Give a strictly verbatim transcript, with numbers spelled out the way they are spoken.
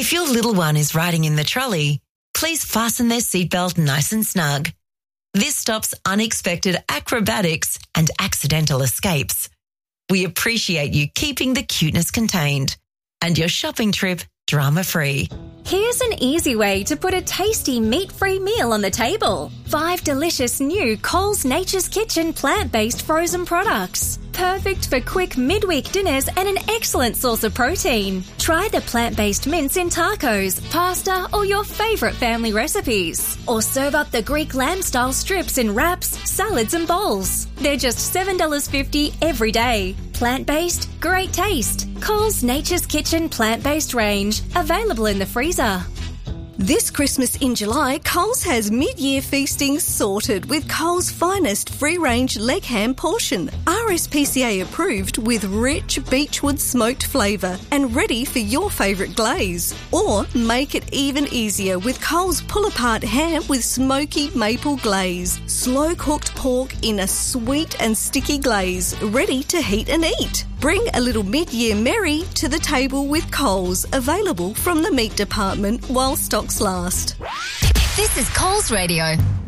If your little one is riding in the trolley, please fasten their seatbelt nice and snug. This stops unexpected acrobatics and accidental escapes. We appreciate you keeping the cuteness contained and your shopping trip drama-free. Here's an easy way to put a tasty meat-free meal on the table. Five delicious new Coles Nature's Kitchen plant-based frozen products. Perfect for quick midweek dinners and an excellent source of protein. Try the plant-based mince in tacos, pasta, or your favourite family recipes. Or serve up the Greek lamb-style strips in wraps, salads and bowls. They're just seven dollars fifty every day. Plant-based, great taste. Coles Nature's Kitchen plant-based range. Available in the freezer. This Christmas in July, Coles has mid-year feasting sorted with Coles' finest free-range leg ham portion. R S P C A approved with rich beechwood smoked flavour and ready for your favourite glaze. Or make it even easier with Coles pull-apart ham with smoky maple glaze. Slow-cooked pork in a sweet and sticky glaze, ready to heat and eat. Bring a little mid-year merry to the table with Coles, available from the meat department while stocks last. This is Coles Radio.